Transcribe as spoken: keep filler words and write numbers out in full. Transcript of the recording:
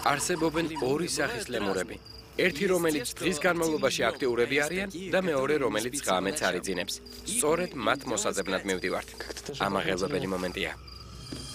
არსებობენ ორი სახის ლემურები. ერთი, რომელიც დღის განმავლობაში აქტიურები არიან და მეორე, რომელიც ღამეც არ იძინებს. სწორედ მათ მოსაძებნად მივდივართ. ამაღელვებელი მომენტია.